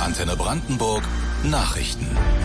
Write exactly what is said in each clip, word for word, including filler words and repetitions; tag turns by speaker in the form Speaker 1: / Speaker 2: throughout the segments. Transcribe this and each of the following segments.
Speaker 1: Antenne Brandenburg Nachrichten.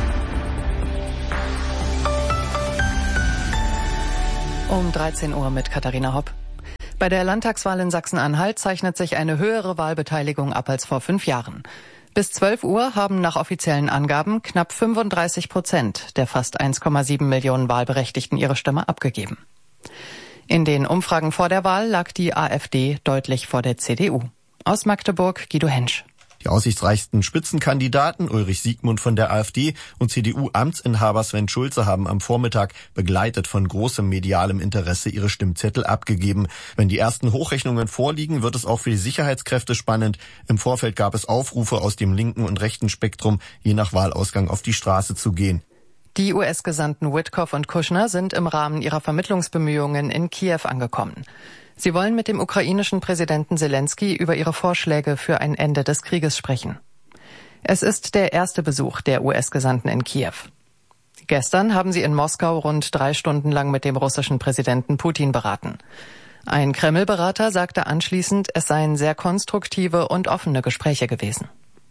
Speaker 2: Um dreizehn Uhr mit Katharina Hopp. Bei der Landtagswahl in Sachsen-Anhalt zeichnet sich eine höhere Wahlbeteiligung ab als vor fünf Jahren. Bis zwölf Uhr haben nach offiziellen Angaben knapp fünfunddreißig Prozent der fast eins Komma sieben Millionen Wahlberechtigten ihre Stimme abgegeben. In den Umfragen vor der Wahl lag die AfD deutlich vor der C D U. Aus Magdeburg Guido Hensch.
Speaker 3: Die aussichtsreichsten Spitzenkandidaten Ulrich Siegmund von der AfD und C D U-Amtsinhaber Sven Schulze haben am Vormittag begleitet von großem medialem Interesse ihre Stimmzettel abgegeben. Wenn die ersten Hochrechnungen vorliegen, wird es auch für die Sicherheitskräfte spannend. Im Vorfeld gab es Aufrufe aus dem linken und rechten Spektrum, je nach Wahlausgang auf die Straße zu gehen.
Speaker 2: Die U S-Gesandten Witkoff und Kushner sind im Rahmen ihrer Vermittlungsbemühungen in Kiew angekommen. Sie wollen mit dem ukrainischen Präsidenten Zelensky über ihre Vorschläge für ein Ende des Krieges sprechen. Es ist der erste Besuch der U S-Gesandten in Kiew. Gestern haben sie in Moskau rund drei Stunden lang mit dem russischen Präsidenten Putin beraten. Ein Kreml-Berater sagte anschließend, es seien sehr konstruktive und offene Gespräche gewesen.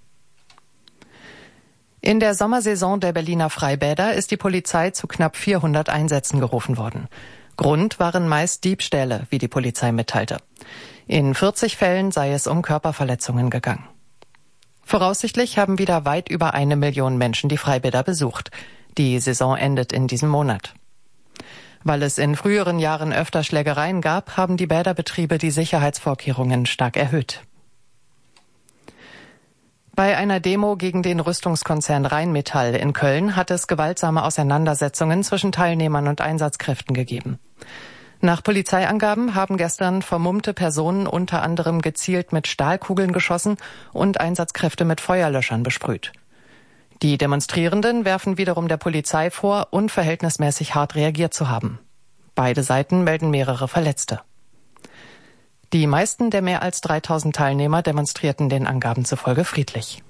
Speaker 2: In der Sommersaison der Berliner Freibäder ist die Polizei zu knapp vierhundert Einsätzen gerufen worden. Grund waren meist Diebstähle, wie die Polizei mitteilte. In vierzig Fällen sei es um Körperverletzungen gegangen. Voraussichtlich haben wieder weit über eine Million Menschen die Freibäder besucht. Die Saison endet in diesem Monat. Weil es in früheren Jahren öfter Schlägereien gab, haben die Bäderbetriebe die Sicherheitsvorkehrungen stark erhöht. Bei einer Demo gegen den Rüstungskonzern Rheinmetall in Köln hat es gewaltsame Auseinandersetzungen zwischen Teilnehmern und Einsatzkräften gegeben. Nach Polizeiangaben haben gestern vermummte Personen unter anderem gezielt mit Stahlkugeln geschossen und Einsatzkräfte mit Feuerlöschern besprüht. Die Demonstrierenden werfen wiederum der Polizei vor, unverhältnismäßig hart reagiert zu haben. Beide Seiten melden mehrere Verletzte. Die meisten der mehr als dreitausend Teilnehmer demonstrierten den Angaben zufolge friedlich.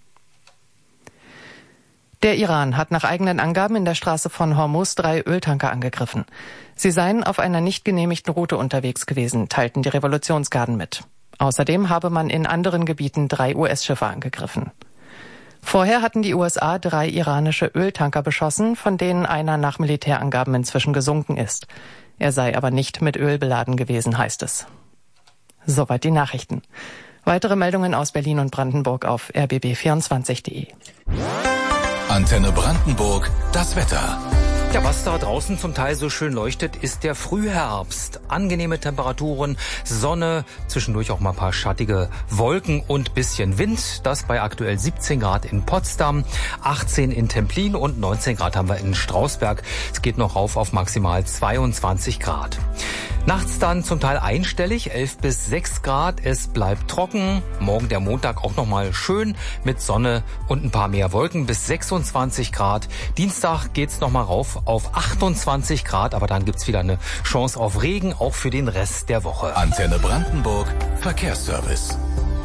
Speaker 2: Der Iran hat nach eigenen Angaben in der Straße von Hormuz drei Öltanker angegriffen. Sie seien auf einer nicht genehmigten Route unterwegs gewesen, teilten die Revolutionsgarden mit. Außerdem habe man in anderen Gebieten drei U S-Schiffe angegriffen. Vorher hatten die U S A drei iranische Öltanker beschossen, von denen einer nach Militärangaben inzwischen gesunken ist. Er sei aber nicht mit Öl beladen gewesen, heißt es. Soweit die Nachrichten. Weitere Meldungen aus Berlin und Brandenburg auf r b b vierundzwanzig punkt de.
Speaker 1: Antenne Brandenburg, das Wetter.
Speaker 4: Ja, was da draußen zum Teil so schön leuchtet, ist der Frühherbst. Angenehme Temperaturen, Sonne, zwischendurch auch mal ein paar schattige Wolken und bisschen Wind. Das bei aktuell siebzehn Grad in Potsdam, achtzehn in Templin und neunzehn Grad haben wir in Strausberg. Es geht noch rauf auf maximal zweiundzwanzig Grad. Nachts dann zum Teil einstellig, elf bis sechs Grad. Es bleibt trocken. Morgen der Montag auch nochmal schön mit Sonne und ein paar mehr Wolken bis sechsundzwanzig Grad. Dienstag geht's nochmal rauf auf achtundzwanzig Grad, aber dann gibt's wieder eine Chance auf Regen, auch für den Rest der Woche.
Speaker 1: Antenne Brandenburg, Verkehrsservice.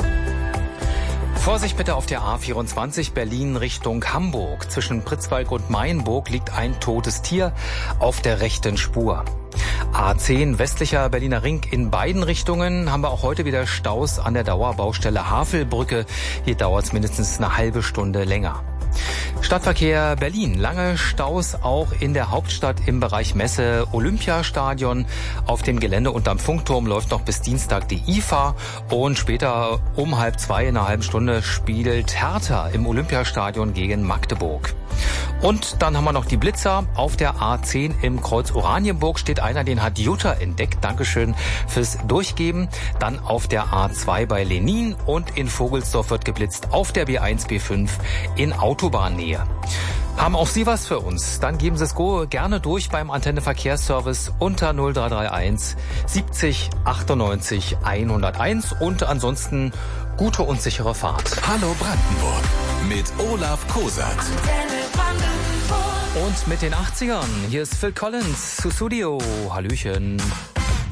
Speaker 4: Vorsicht bitte auf der A vierundzwanzig Berlin Richtung Hamburg. Zwischen Pritzwalk und Mainburg liegt ein totes Tier auf der rechten Spur. A zehn westlicher Berliner Ring in beiden Richtungen haben wir auch heute wieder Staus an der Dauerbaustelle Havelbrücke. Hier dauert es mindestens eine halbe Stunde länger. Stadtverkehr Berlin. Lange Staus auch in der Hauptstadt im Bereich Messe Olympiastadion. Auf dem Gelände unterm Funkturm läuft noch bis Dienstag die I F A. Und später um halb zwei in einer halben Stunde spielt Hertha im Olympiastadion gegen Magdeburg. Und dann haben wir noch die Blitzer. Auf der A zehn im Kreuz Oranienburg steht einer, den hat Jutta entdeckt. Dankeschön fürs Durchgeben. Dann auf der A zwei bei Lenin und in Vogelsdorf wird geblitzt auf der B eins B fünf in Autobahnnähe. Haben auch Sie was für uns? Dann geben Sie es go gerne durch beim Antenne Verkehrsservice unter null drei drei eins siebzig achtundneunzig hunderteins und ansonsten gute und sichere Fahrt.
Speaker 1: Hallo Brandenburg mit Olaf Kosat.
Speaker 4: Und mit den achtzigern, hier ist Phil Collins, Sussudio, Hallöchen.